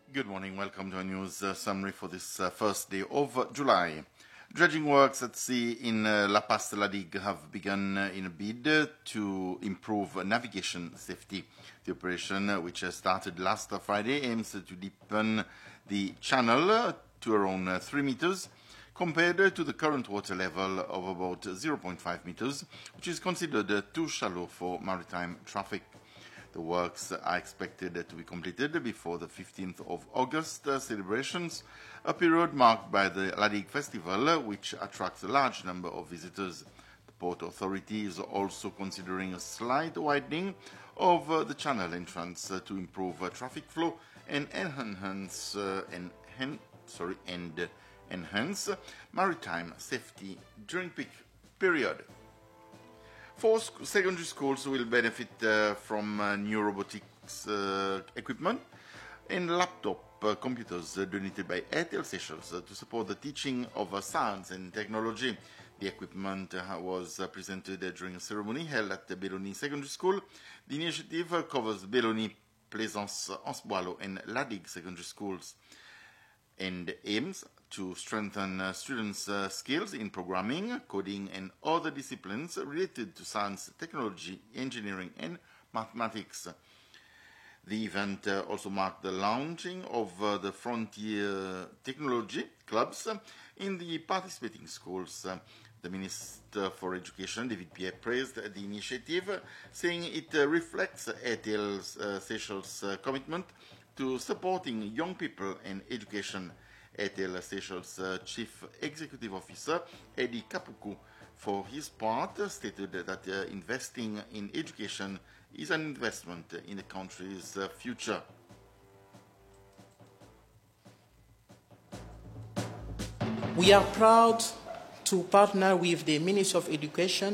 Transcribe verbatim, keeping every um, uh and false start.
Good morning. Welcome to a news uh, summary for this uh, first day of uh, July. Dredging works at sea in uh, La Paz de la Digue have begun uh, in a bid uh, to improve uh, navigation safety. The operation, uh, which uh, started last uh, Friday, aims uh, to deepen the channel uh, to around uh, three meters, compared uh, to the current water level of about zero point five meters, which is considered uh, too shallow for maritime traffic. The works are expected to be completed before the fifteenth of August uh, celebrations, a period marked by the La Digue Festival, uh, which attracts a large number of visitors. The Port Authority is also considering a slight widening of uh, the channel entrance uh, to improve uh, traffic flow and enhance, uh, and, hen, sorry, and uh, enhance maritime safety during peak period. Four sc secondary schools will benefit uh, from uh, new robotics uh, equipment and laptop uh, computers uh, donated by Airtel Seychelles uh, to support the teaching of uh, science and technology. The equipment uh, was uh, presented uh, during a ceremony held at the Belloni Secondary School. The initiative uh, covers Belloni, Plaisance, Anse-Boileau and La Digue secondary schools and aims to strengthen uh, students' uh, skills in programming, coding, and other disciplines related to science, technology, engineering, and mathematics. The event uh, also marked the launching of uh, the Frontier Technology clubs uh, in the participating schools. Uh, the Minister for Education, David Pierre, praised the initiative, uh, saying it uh, reflects Airtel uh, Seychelles' uh, commitment to supporting young people and education. Airtel Seychelles uh, Chief Executive Officer Eddie Kapuku, for his part, uh, stated that uh, investing in education is an investment in the country's uh, future. We are proud to partner with the Ministry of Education